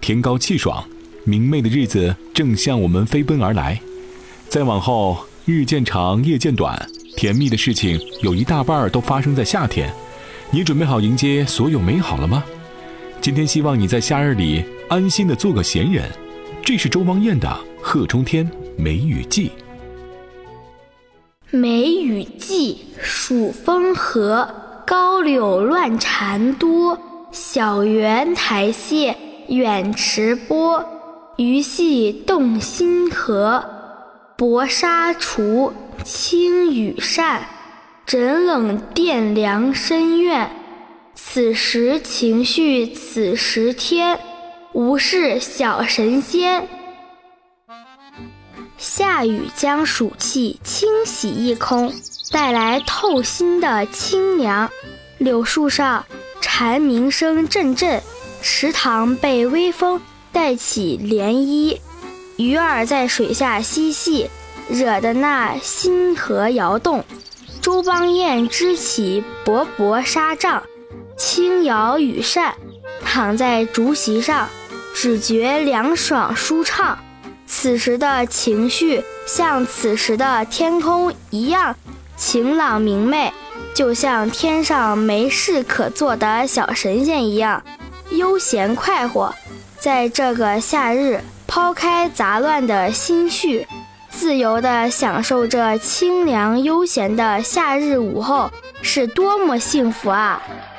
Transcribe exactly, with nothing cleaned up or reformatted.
天高气爽，明媚的日子正向我们飞奔而来。再往后，日渐长，夜渐短，甜蜜的事情有一大半都发生在夏天。你准备好迎接所有美好了吗？今天希望你在夏日里安心的做个闲人。这是周邦彦的《贺中天梅雨季》。 梅雨季，暑风和，高柳乱蝉多。小园台榭远池波，鱼戏动心河。薄纱橱，轻羽扇，枕冷殿凉深院。此时情绪此时天，无事小神仙。夏雨将暑气清洗一空，带来透心的清凉。柳树上蝉鸣声阵阵，池塘被微风带起涟漪，鱼儿在水下嬉戏，惹得那星河摇动。周邦彦支起薄薄纱帐，轻摇羽扇，躺在竹席上，只觉凉爽舒畅。此时的情绪像此时的天空一样晴朗明媚，就像天上没事可做的小神仙一样悠闲快活。在这个夏日，抛开杂乱的心绪，自由地享受着清凉悠闲的夏日午后，是多么幸福啊！